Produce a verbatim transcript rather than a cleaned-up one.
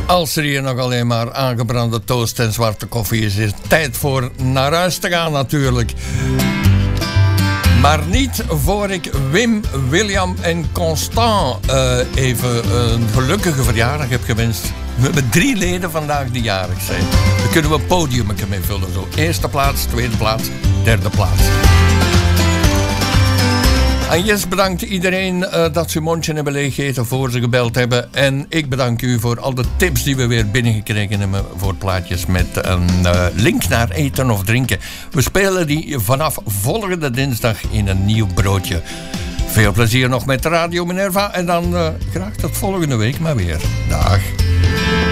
Als er hier nog alleen maar aangebrande toast en zwarte koffie is, is het tijd voor naar huis te gaan natuurlijk. Maar niet voor ik Wim, William en Constant uh, even een gelukkige verjaardag heb gewenst. We hebben drie leden vandaag die jarig zijn. Daar kunnen we een podium mee vullen. Zo. Eerste plaats, tweede plaats, derde plaats. En yes, bedankt iedereen uh, dat ze hun mondje hebben leeggegeten voor ze gebeld hebben. En ik bedank u voor al de tips die we weer binnengekregen hebben voor plaatjes met een uh, link naar eten of drinken. We spelen die vanaf volgende dinsdag in een nieuw broodje. Veel plezier nog met Radio Minerva en dan uh, graag tot volgende week maar weer. Dag.